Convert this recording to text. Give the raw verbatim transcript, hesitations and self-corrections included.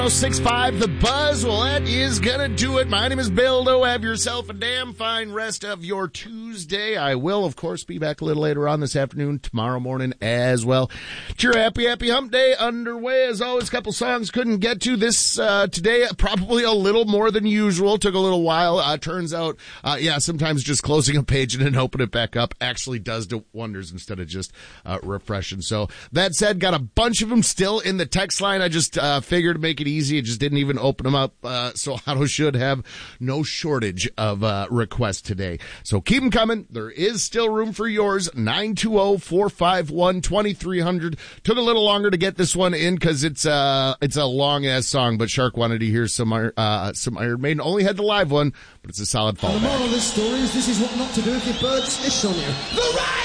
oh six five The Buzz. Well, that is gonna do it. My name is Bildo. Have yourself a damn fine rest of your Tuesday. I will, of course, be back a little later on this afternoon, tomorrow morning as well. It's your happy, happy hump day underway. As always, a couple songs couldn't get to this uh, today. Probably a little more than usual. Took a little while. Uh, turns out, uh, yeah, sometimes just closing a page and then open it back up actually does do wonders instead of just uh, refreshing. So that said, got a bunch of them still in the text line. I just uh, figured to make it easy. It just didn't even open them up. Uh, so Otto should have no shortage of uh, requests today. So keep them coming. There is still room for yours. nine two zero, four five one, two three zero zero. Took a little longer to get this one in because it's, uh, it's a long-ass song, but Shark wanted to hear some, uh, some Iron Maiden. Only had the live one, but it's a solid fallback. And the moral of this story is this is what not to do if your bird sniffs on you. The right!